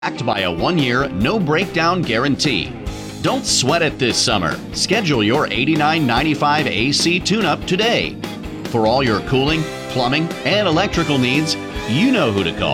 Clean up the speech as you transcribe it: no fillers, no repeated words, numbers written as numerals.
Backed by a 1-year, no breakdown guarantee. Don't sweat it this summer. Schedule your $89.95 AC tune-up today. For all your cooling, plumbing, and electrical needs, you know who to call.